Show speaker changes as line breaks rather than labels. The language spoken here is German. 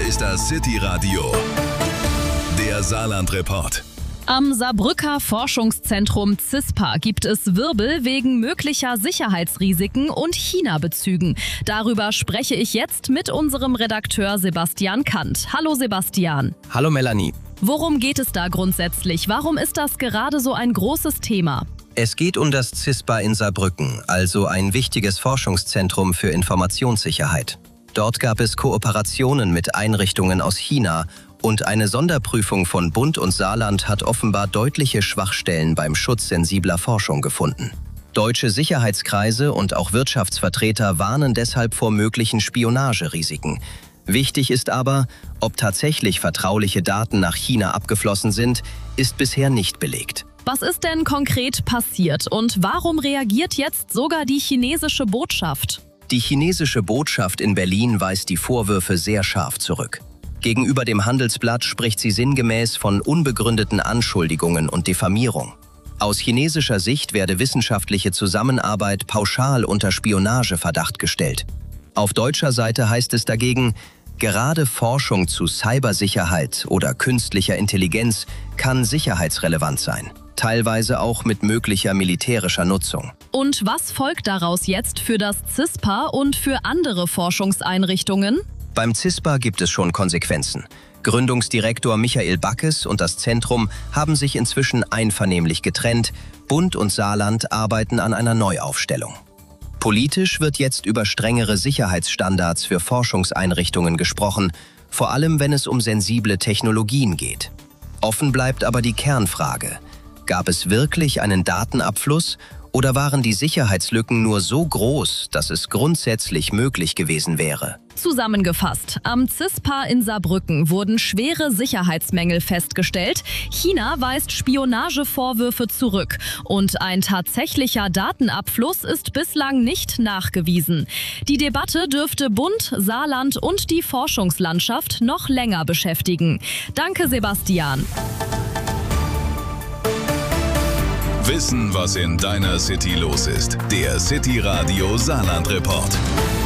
ist das City Radio, der Saarland-Report.
Am Saarbrücker Forschungszentrum CISPA gibt es Wirbel wegen möglicher Sicherheitsrisiken und China-Bezügen. Darüber spreche ich jetzt mit unserem Redakteur Sebastian Kant. Hallo Sebastian.
Hallo Melanie.
Worum geht es da grundsätzlich? Warum ist das gerade so ein großes Thema?
Es geht um das CISPA in Saarbrücken, also ein wichtiges Forschungszentrum für Informationssicherheit. Dort gab es Kooperationen mit Einrichtungen aus China und eine Sonderprüfung von Bund und Saarland hat offenbar deutliche Schwachstellen beim Schutz sensibler Forschung gefunden. Deutsche Sicherheitskreise und auch Wirtschaftsvertreter warnen deshalb vor möglichen Spionagerisiken. Wichtig ist aber, ob tatsächlich vertrauliche Daten nach China abgeflossen sind, ist bisher nicht belegt.
Was ist denn konkret passiert und warum reagiert jetzt sogar die chinesische Botschaft?
Die chinesische Botschaft in Berlin weist die Vorwürfe sehr scharf zurück. Gegenüber dem Handelsblatt spricht sie sinngemäß von unbegründeten Anschuldigungen und Diffamierung. Aus chinesischer Sicht werde wissenschaftliche Zusammenarbeit pauschal unter Spionageverdacht gestellt. Auf deutscher Seite heißt es dagegen, gerade Forschung zu Cybersicherheit oder künstlicher Intelligenz kann sicherheitsrelevant sein, teilweise auch mit möglicher militärischer Nutzung.
Und was folgt daraus jetzt für das CISPA und für andere Forschungseinrichtungen?
Beim CISPA gibt es schon Konsequenzen. Gründungsdirektor Michael Backes und das Zentrum haben sich inzwischen einvernehmlich getrennt. Bund und Saarland arbeiten an einer Neuaufstellung. Politisch wird jetzt über strengere Sicherheitsstandards für Forschungseinrichtungen gesprochen, vor allem wenn es um sensible Technologien geht. Offen bleibt aber die Kernfrage: Gab es wirklich einen Datenabfluss oder waren die Sicherheitslücken nur so groß, dass es grundsätzlich möglich gewesen wäre?
Zusammengefasst, am CISPA in Saarbrücken wurden schwere Sicherheitsmängel festgestellt. China weist Spionagevorwürfe zurück und ein tatsächlicher Datenabfluss ist bislang nicht nachgewiesen. Die Debatte dürfte Bund, Saarland und die Forschungslandschaft noch länger beschäftigen. Danke, Sebastian.
Wissen, was in deiner City los ist. Der City Radio Saarland-Report.